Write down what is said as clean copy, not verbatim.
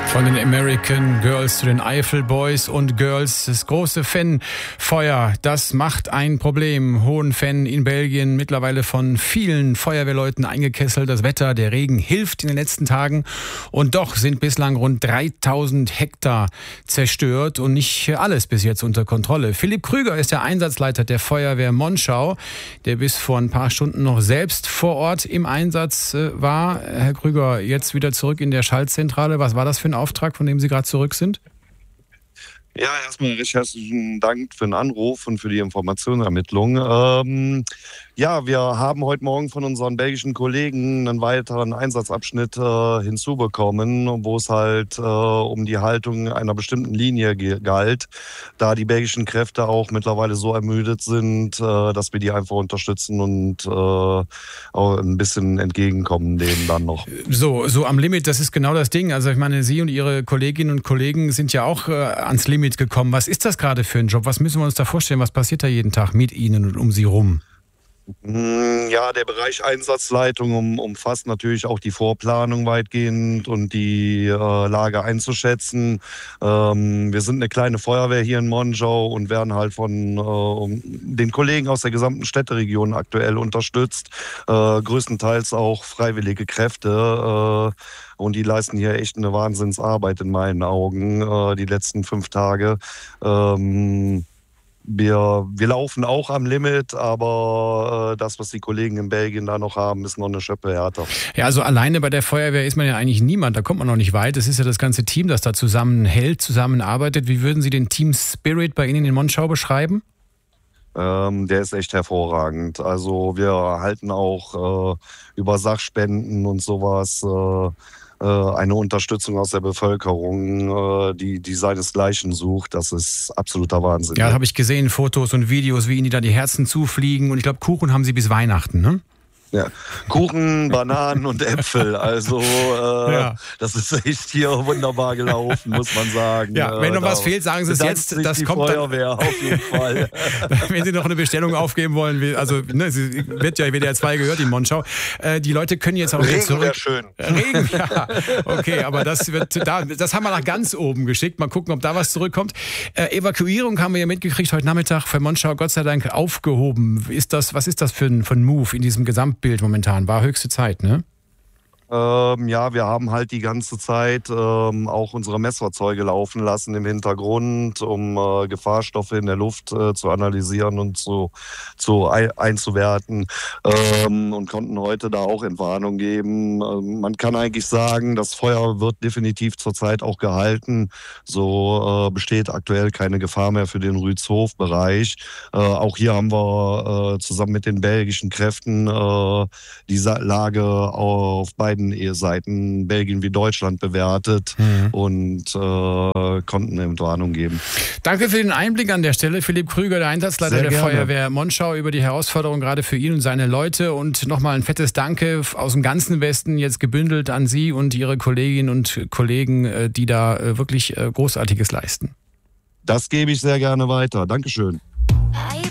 Von den American Girls zu den Eifel Boys und Girls. Das große Fanfeuer, das macht ein Problem. Hohenfenn in Belgien, mittlerweile von vielen Feuerwehrleuten eingekesselt. Das Wetter, der Regen hilft in den letzten Tagen. Und doch sind bislang rund 3000 Hektar zerstört und nicht alles bis jetzt unter Kontrolle. Philipp Krüger ist der Einsatzleiter der Feuerwehr Monschau, der bis vor ein paar Stunden noch selbst vor Ort im Einsatz war. Herr Krüger, jetzt wieder zurück in der Schaltzentrale. Was war das für ein Auftrag, von dem Sie gerade zurück sind? Ja, erstmal recht herzlichen Dank für den Anruf und für die Informationsermittlung. Ja, wir haben heute Morgen von unseren belgischen Kollegen einen weiteren Einsatzabschnitt hinzubekommen, wo es halt um die Haltung einer bestimmten Linie galt, da die belgischen Kräfte auch mittlerweile so ermüdet sind, dass wir die einfach unterstützen und auch ein bisschen entgegenkommen denen dann noch. So am Limit, das ist genau das Ding. Also ich meine, Sie und Ihre Kolleginnen und Kollegen sind ja auch ans Limit gekommen. Was ist das gerade für ein Job? Was müssen wir uns da vorstellen? Was passiert da jeden Tag mit Ihnen und um Sie rum? Ja, der Bereich Einsatzleitung umfasst natürlich auch die Vorplanung weitgehend und die Lage einzuschätzen. Wir sind eine kleine Feuerwehr hier in Monschau und werden halt von den Kollegen aus der gesamten Städteregion aktuell unterstützt. Größtenteils auch freiwillige Kräfte. Und die leisten hier echt eine Wahnsinnsarbeit in meinen Augen, die letzten 5 Tage. Wir laufen auch am Limit, aber das, was die Kollegen in Belgien da noch haben, ist noch eine Schippe härter. Ja, also alleine bei der Feuerwehr ist man ja eigentlich niemand, da kommt man noch nicht weit. Es ist ja das ganze Team, das da zusammenhält, zusammenarbeitet. Wie würden Sie den Team Spirit bei Ihnen in Monschau beschreiben? Der ist echt hervorragend. Also wir halten auch über Sachspenden und sowas eine Unterstützung aus der Bevölkerung, die seinesgleichen sucht. Das ist absoluter Wahnsinn. Ja, habe ich gesehen, Fotos und Videos, wie Ihnen da die Herzen zufliegen. Und ich glaube, Kuchen haben Sie bis Weihnachten, ne? Ja, Kuchen, Bananen und Äpfel. Also ja. Das ist echt hier wunderbar gelaufen, muss man sagen. Ja, wenn noch was fehlt, sagen Sie es jetzt. Das kommt Feuerwehr dann, auf jeden Fall. Wenn Sie noch eine Bestellung aufgeben wollen, also sie wird ja WDR 2 gehört in Monschau. Die Leute können jetzt auch Regen zurück. Wäre schön. Regen, ja. Okay, aber das haben wir nach ganz oben geschickt. Mal gucken, ob da was zurückkommt. Evakuierung haben wir ja mitgekriegt heute Nachmittag für Monschau, Gott sei Dank aufgehoben. Was ist das für ein Move in diesem Gesamtbild momentan? War höchste Zeit, ne? Ja, wir haben halt die ganze Zeit auch unsere Messfahrzeuge laufen lassen im Hintergrund, um Gefahrstoffe in der Luft zu analysieren und einzuwerten und konnten heute da auch Entwarnung geben. Man kann eigentlich sagen, das Feuer wird definitiv zurzeit auch gehalten. So besteht aktuell keine Gefahr mehr für den Rützhof-Bereich. Auch hier haben wir zusammen mit den belgischen Kräften die Lage auf beiden Seiten, Belgien wie Deutschland, bewertet und konnten eine Entwarnung geben. Danke für den Einblick an der Stelle. Philipp Krüger, der Einsatzleiter der Feuerwehr Monschau, über die Herausforderung gerade für ihn und seine Leute. Und nochmal ein fettes Danke aus dem ganzen Westen, jetzt gebündelt an Sie und Ihre Kolleginnen und Kollegen, die da wirklich Großartiges leisten. Das gebe ich sehr gerne weiter. Dankeschön.